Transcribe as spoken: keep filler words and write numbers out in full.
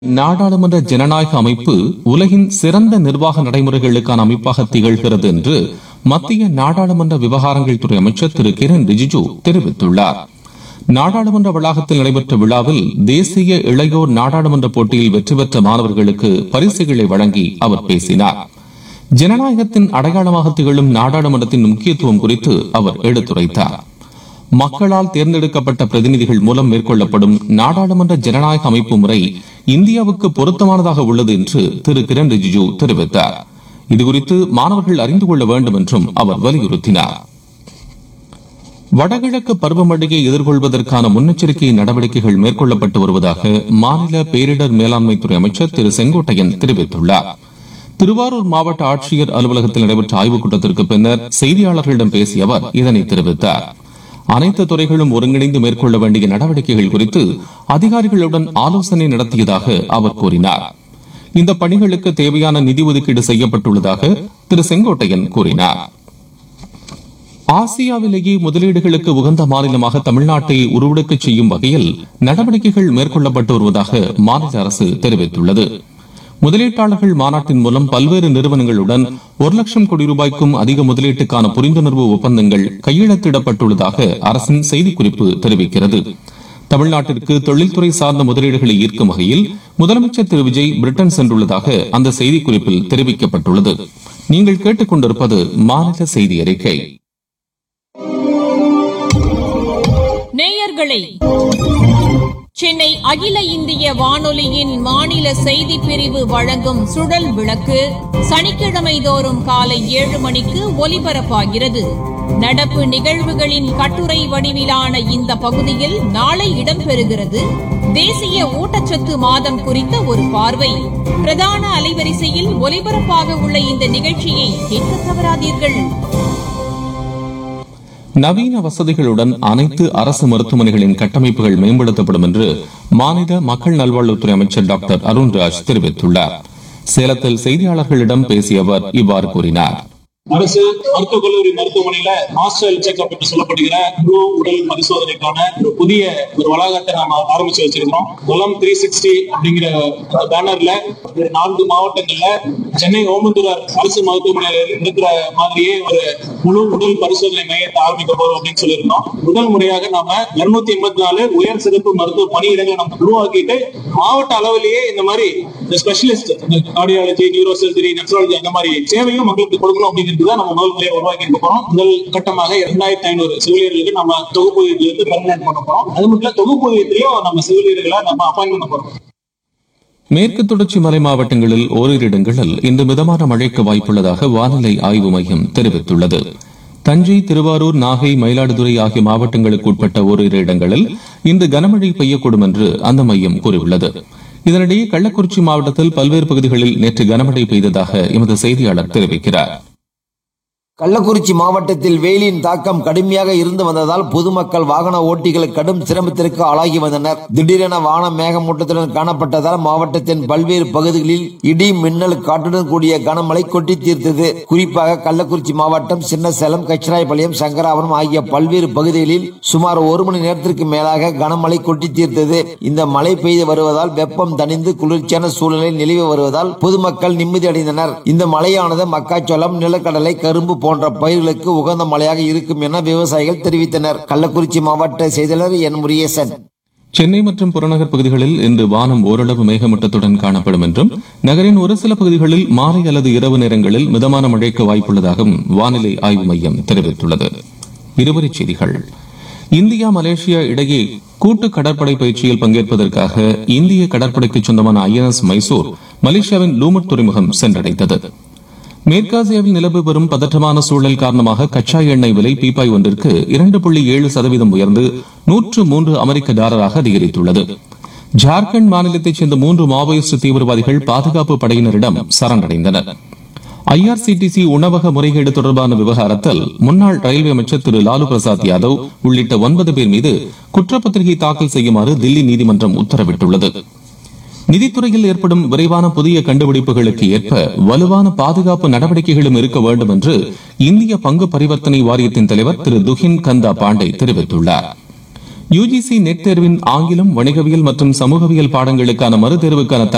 நாடாளுமன்ற ஜனநாயக அமைப்பு உலகின் சிறந்த நிர்வாக நடைமுறைகளுக்கான அமைப்பாக திகழ்கிறது என்று மத்திய நாடாளுமன்ற விவகாரங்கள் துறை அமைச்சர் திரு கிரண் ரிஜிஜு தெரிவித்துள்ளார். நாடாளுமன்ற வளாகத்தில் நடைபெற்ற விழாவில் தேசிய இளையோர் நாடாளுமன்ற போட்டியில் வெற்றி பெற்ற மாணவர்களுக்கு பரிசுகளை வழங்கி அவர் பேசினார். ஜனநாயகத்தின் அடையாளமாக திகழும் நாடாளுமன்றத்தின் முக்கியத்துவம் குறித்து அவர் எடுத்துரைத்தார். மக்களால் தேர்ந்தெடுக்கப்பட்ட பிரதிநிதிகள் மூலம் மேற்கொள்ளப்படும் நாடாளுமன்ற ஜனநாயக அமைப்பு முறை இந்தியாவுக்கு பொருத்தமானதாக உள்ளது என்று திரு கிரண் ரிஜிஜு தெரிவித்தார். இதுகுறித்து மாணவர்கள் அறிந்து கொள்ள வேண்டும் என்றும் அவர் வலியுறுத்தினார். வடகிழக்கு பருவமழையை எதிர்கொள்வதற்கான முன்னெச்சரிக்கை நடவடிக்கைகள் மேற்கொள்ளப்பட்டு வருவதாக மாநில பேரிடர் மேலாண்மைத்துறை அமைச்சர் திரு செங்கோட்டையன் தெரிவித்துள்ளார். திருவாரூர் மாவட்ட ஆட்சியர் அலுவலகத்தில் நடைபெற்ற ஆய்வுக் கூட்டத்திற்கு பின்னர் செய்தியாளர்களிடம் பேசிய அவர் இதனை தெரிவித்தார். அனைத்து துறைகளும் ஒருங்கிணைந்து மேற்கொள்ள வேண்டிய நடவடிக்கைகள் குறித்து அதிகாரிகளுடன் ஆலோசனை நடத்தியதாக அவர் கூறினார். இந்த பணிகளுக்கு தேவையான நிதி ஒதுக்கீடு செய்யப்பட்டுள்ளதாக திரு செங்கோட்டையன் கூறினார். ஆசியாவிலேயே முதலீடுகளுக்கு உகந்த மாநிலமாக தமிழ்நாட்டை உருவெடுக்கச் செய்யும் வகையில் நடவடிக்கைகள் மேற்கொள்ளப்பட்டு வருவதாக மாநில அரசு தெரிவித்துள்ளது. முதலீட்டாளர்கள் மாநாட்டின் மூலம் பல்வேறு நிறுவனங்களுடன் ஒரு லட்சம் கோடி ரூபாய்க்கும் அதிக முதலீட்டுக்கான புரிந்துணர்வு ஒப்பந்தங்கள் கையெழுத்திடப்பட்டுள்ளதாக அரசின் செய்திக்குறிப்பு தெரிவிக்கிறது. தமிழ்நாட்டிற்கு தொழில்துறை சார்ந்த முதலீடுகளை ஈர்க்கும் வகையில் முதலமைச்சர் திரு விஜய் பிரிட்டன் சென்றுள்ளதாக அந்த செய்திக்குறிப்பில் தெரிவிக்கப்பட்டுள்ளது. நீங்கள் கேட்டுக் கொண்டிருப்பது மாநில செய்தி அறிக்கை. நேயர்களே, சென்னை அகில இந்திய வானொலியின் மாநில செய்தி பிரிவு வழங்கும் சுழல் விளக்கு சனிக்கிழமை தோறும் காலை ஏழு மணிக்கு ஒலிபரப்பாகிறது. நடப்பு நிகழ்வுகளின் கட்டுரை வடிவிலான இந்த பகுதியில் நாளை இடம்பெறுகிறது தேசிய ஊட்டச்சத்து மாதம் குறித்த ஒரு பார்வை. பிரதான அலைவரிசையில் ஒலிபரப்பாக உள்ள இந்த நிகழ்ச்சியை கேட்க தவறாதீர்கள். நவீன வசதிகளுடன் அனைத்து அரசு மருத்துவமனைகளின் கட்டமைப்புகள் மேம்படுத்தப்படும் என்று மாநில மக்கள் நல்வாழ்வுத்துறை அமைச்சர் டாக்டர் அருண்ராஜ் தெரிவித்துள்ளார். சேலத்தில் செய்தியாளர்களிடம் பேசிய அவர் இவ்வாறு கூறினார். அரசு மருத்துவக் கல்லூரி மருத்துவமனையில மாஸ்டர் செக்அப் என்று சொல்லப்படுகிற முழு உடல் பரிசோதனைக்கான ஒரு புதிய ஒரு வளாகத்தை நாம ஆரம்பிச்சு வச்சிருக்கிறோம். குளம் த்ரீ சிக்ஸ்டி அப்படிங்கிற பேனர்ல நான்கு மாவட்டங்கள்ல சென்னை ஓமந்தூரார் அரசு மருத்துவமனையில இருக்கிற மாதிரியே ஒரு முழு உடல் பரிசோதனை மையத்தை ஆரம்பிக்க போறோம் அப்படின்னு சொல்லியிருந்தோம். முதல் முறையாக நாம இருநூத்தி எண்பத்தி நாலு உயர் சிறப்பு மருத்துவ பணியிடங்களை நம்ம உருவாக்கிட்டு மாவட்ட அளவிலேயே இந்த மாதிரி specialist cardiology, neuro surgery, nephrology அந்த மாதிரி சேவையும் மக்களுக்கு கொடுக்கணும் அப்படின்னு நம்ம முதல் முறையை உருவாக்கி இருக்க போறோம். முதல் கட்டமாக இரண்டாயிரத்தி ஐநூறு செவிலியர்களுக்கு நம்ம தொகுப்பூதியத்திலிருந்து பெர்மனன்ட் பண்ண போறோம். அது மட்டும் தொகுப்பூதியத்திலையும் நம்ம செவிலியர்களை நம்ம அப்பாயின்ட் பண்ண போறோம். மேற்கு தொடர்ச்சி மலை மாவட்டங்களில் ஓரிரு இடங்களில் இன்று மிதமான மழைக்கு வாய்ப்புள்ளதாக வானிலை ஆய்வு மையம் தெரிவித்துள்ளது. தஞ்சை, திருவாரூர், நாகை, மயிலாடுதுறை ஆகிய மாவட்டங்களுக்கு உட்பட்ட ஓரிரு இடங்களில் இன்று கனமழை பெய்யக்கூடும் என்று அந்த மையம் கூறியுள்ளது. இதனிடையே கள்ளக்குறிச்சி மாவட்டத்தில் பல்வேறு பகுதிகளில் நேற்று கனமழை பெய்ததாக எமது செய்தியாளர் தெரிவிக்கிறார். கள்ளக்குறிச்சி மாவட்டத்தில் வெயிலின் தாக்கம் கடுமையாக இருந்து வந்ததால் பொதுமக்கள் வாகன ஓட்டிகள் கடும் சிரமத்திற்கு ஆளாகி வந்தனர். திடீரென வானம் மேகமூட்டத்துடன் காணப்பட்டதால் மாவட்டத்தின் பல்வேறு பகுதிகளில் இடி, மின்னல், காற்றுடன் கூடிய கனமழை கொட்டி தீர்த்தது. குறிப்பாக கள்ளக்குறிச்சி மாவட்டம் சின்னசேலம், கச்சிராயபாளையம், சங்கராபுரம் ஆகிய பல்வேறு பகுதிகளில் சுமார் ஒரு மணி நேரத்திற்கு மேலாக கனமழை கொட்டி தீர்த்தது. இந்த மழை பெய்து வருவதால் வெப்பம் தணிந்து குளிர்ச்சியான சூழ்நிலை நிலவி வருவதால் பொதுமக்கள் நிம்மதி அடைந்தனர். இந்த மழையானது மக்காச்சோளம், நிலக்கடலை, கரும்பு போன்ற பயிர்களுக்கு உகந்த மழையாக இருக்கும் என விவசாயிகள் தெரிவித்தனர். கள்ளக்குறிச்சி மாவட்ட செய்தியாளர் என் முருகேசன். சென்னை மற்றும் புறநகர் பகுதிகளில் இன்று வானம் ஓரளவு மேகமூட்டத்துடன் காணப்படும் என்றும் நகரின் ஒரு சில பகுதிகளில் மாலை அல்லது இரவு நேரங்களில் மிதமான மழைக்கு வாய்ப்புள்ளதாகவும் வானிலை ஆய்வு மையம் தெரிவித்துள்ளது. இருவரிச் செய்திகள். இந்தியா, மலேசியா இடையே கூட்டு கடற்படை பயிற்சியில் பங்கேற்பதற்காக இந்திய கடற்படைக்கு சொந்தமான ஐ என் எஸ் மைசூர் மலேசியாவின் லூமட் துறைமுகம் சென்றடைந்தது. மேற்காசியாவில் நிலவு வரும் பதற்றமான சூழல் காரணமாக கச்சா எண்ணெய் விலை பீப்பாய் ஒன்றிற்கு இரண்டு புள்ளி ஏழு சதவீதம் உயர்ந்து நூற்று மூன்று அமெரிக்க டாலராக அதிகரித்துள்ளது. ஜார்க்கண்ட் மாநிலத்தைச் சேர்ந்த மூன்று மாவோயிஸ்ட் தீவிரவாதிகள் பாதுகாப்பு படையினரிடம் சரணடைந்தனர். I R C D C உணவக முறைகேடு தொடர்பான விவகாரத்தில் முன்னாள் ரயில்வே அமைச்சர் திரு லாலு பிரசாத் யாதவ் உள்ளிட்ட ஒன்பது பேர் மீது குற்றப்பத்திரிகை தாக்கல் செய்யுமாறு தில்லி நீதிமன்றம் உத்தரவிட்டுள்ளது. நிதித்துறையில் ஏற்படும் விரைவான புதிய கண்டுபிடிப்புகளுக்கு ஏற்ப வலுவான பாதுகாப்பு நடவடிக்கைகளும் இருக்க வேண்டும் என்று இந்திய பங்கு பரிவர்த்தனை வாரியத்தின் தலைவர் திரு துஹின் கந்தா பாண்டே தெரிவித்துள்ளார். யுஜிசி நெட் தேர்வின் ஆங்கிலம், வணிகவியல் மற்றும் சமூகவியல் பாடங்களுக்கான மறுதேர்வுக்கான